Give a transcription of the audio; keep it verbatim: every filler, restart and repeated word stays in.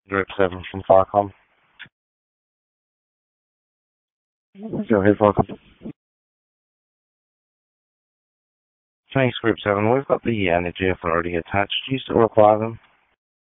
Group seven from Farcom. Go ahead, Farcom. Thanks, Group seven. We've got the Energy Authority attached. Do you still require them?